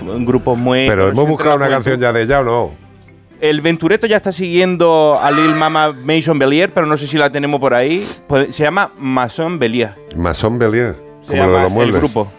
grupos muy... Pero hemos buscado una canción ya de ella, ¿o no? El Ventureto ya está siguiendo a Lil Mama Maison Bellier, pero no sé si la tenemos por ahí. Se llama Maison Bellier. Maison Bellier, Se como lo de llama los muebles. el grupo.